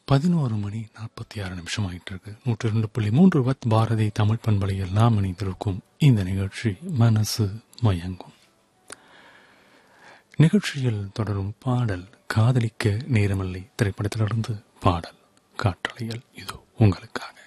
11:46 ஆயிட்டு இருக்கு. 102.3 வத் பாரதி தமிழ் பண்பலை எல்லாம் இணைந்திருக்கும் இந்த நிகழ்ச்சி மனசு மயங்கும். நிகழ்ச்சியில் தொடரும் பாடல் காதலிக்க நேரமில்லை திரைப்படத்திலிருந்து பாடல் காற்றலைகள் இதோ உங்களுக்காக.